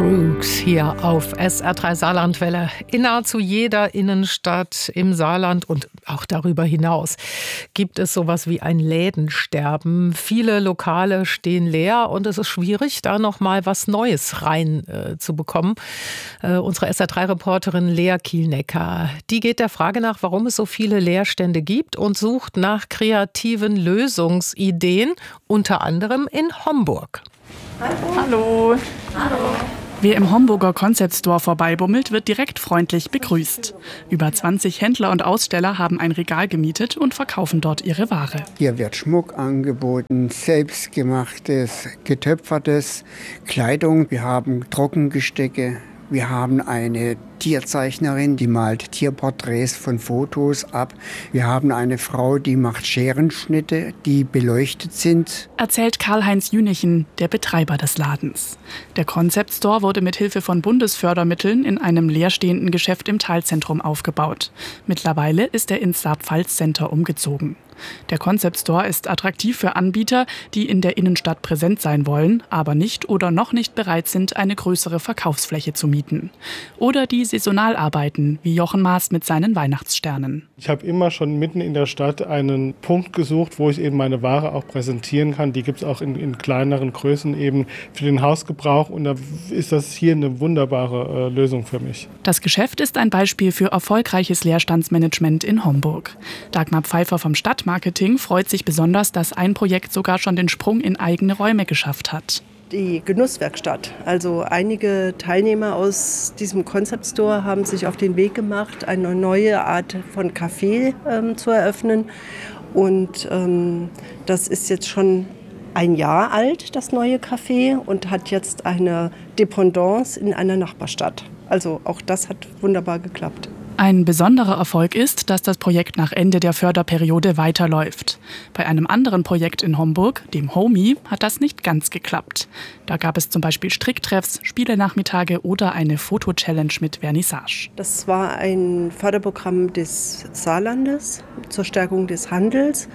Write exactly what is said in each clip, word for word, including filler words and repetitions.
Brooks hier auf S R drei Saarlandwelle. In nahezu jeder Innenstadt im Saarland und auch darüber hinaus gibt es sowas wie ein Lädensterben. Viele Lokale stehen leer und es ist schwierig, da noch mal was Neues rein äh, zu bekommen. Äh, unsere S R drei Reporterin Lea Kielnecker, die geht der Frage nach, warum es so viele Leerstände gibt und sucht nach kreativen Lösungsideen, unter anderem in Homburg. Hallo. Hallo. Wer im Homburger Concept Store vorbeibummelt, wird direkt freundlich begrüßt. Über zwanzig Händler und Aussteller haben ein Regal gemietet und verkaufen dort ihre Ware. Hier wird Schmuck angeboten, selbstgemachtes, getöpfertes, Kleidung. Wir haben Trockengestecke. Wir haben eine Tierzeichnerin, die malt Tierporträts von Fotos ab. Wir haben eine Frau, die macht Scherenschnitte, die beleuchtet sind. Erzählt Karl-Heinz Jünichen, der Betreiber des Ladens. Der Concept Store wurde mit Hilfe von Bundesfördermitteln in einem leerstehenden Geschäft im Talzentrum aufgebaut. Mittlerweile ist er ins Saar-Pfalz Center umgezogen. Der Concept Store ist attraktiv für Anbieter, die in der Innenstadt präsent sein wollen, aber nicht oder noch nicht bereit sind, eine größere Verkaufsfläche zu mieten. Oder die saisonal arbeiten, wie Jochen Maas mit seinen Weihnachtssternen. Ich habe immer schon mitten in der Stadt einen Punkt gesucht, wo ich eben meine Ware auch präsentieren kann. Die gibt es auch in, in kleineren Größen eben für den Hausgebrauch. Und da ist das hier eine wunderbare äh, Lösung für mich. Das Geschäft ist ein Beispiel für erfolgreiches Leerstandsmanagement in Homburg. Dagmar Pfeiffer vom Stadtmarketing freut sich besonders, dass ein Projekt sogar schon den Sprung in eigene Räume geschafft hat. Die Genusswerkstatt. Also einige Teilnehmer aus diesem Concept Store haben sich auf den Weg gemacht, eine neue Art von Café ähm, zu eröffnen. Und ähm, das ist jetzt schon ein Jahr alt, das neue Café, und hat jetzt eine Dependance in einer Nachbarstadt. Also auch das hat wunderbar geklappt. Ein besonderer Erfolg ist, dass das Projekt nach Ende der Förderperiode weiterläuft. Bei einem anderen Projekt in Homburg, dem Homie, hat das nicht ganz geklappt. Da gab es zum Beispiel Stricktreffs, Spielenachmittage oder eine Foto-Challenge mit Vernissage. Das war ein Förderprogramm des Saarlandes zur Stärkung des Handels.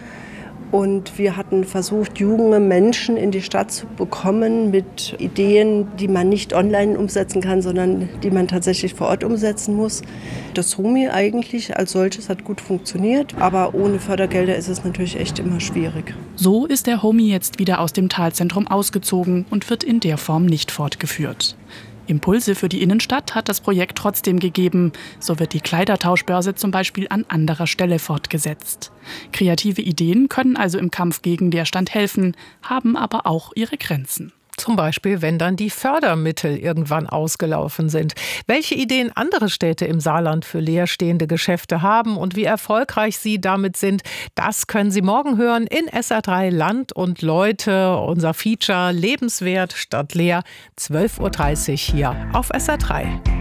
Und wir hatten versucht, junge Menschen in die Stadt zu bekommen mit Ideen, die man nicht online umsetzen kann, sondern die man tatsächlich vor Ort umsetzen muss. Das Homie eigentlich als solches hat gut funktioniert, aber ohne Fördergelder ist es natürlich echt immer schwierig. So ist der Homie jetzt wieder aus dem Talzentrum ausgezogen und wird in der Form nicht fortgeführt. Impulse für die Innenstadt hat das Projekt trotzdem gegeben. So wird die Kleidertauschbörse zum Beispiel an anderer Stelle fortgesetzt. Kreative Ideen können also im Kampf gegen Leerstand helfen, haben aber auch ihre Grenzen. Zum Beispiel, wenn dann die Fördermittel irgendwann ausgelaufen sind. Welche Ideen andere Städte im Saarland für leerstehende Geschäfte haben und wie erfolgreich sie damit sind, das können Sie morgen hören in S R drei Land und Leute. Unser Feature Lebenswert statt leer, zwölf Uhr dreißig hier auf S R drei.